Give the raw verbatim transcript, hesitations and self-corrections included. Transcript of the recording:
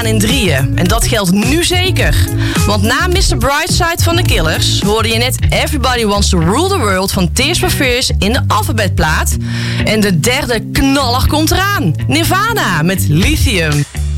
gaan in drieën. En dat geldt nu zeker. Want na mister Brightside van de Killers hoorde je net Everybody Wants to Rule the World van Tears for Fears in de alfabetplaat. En de derde knaller komt eraan. Nirvana met Lithium.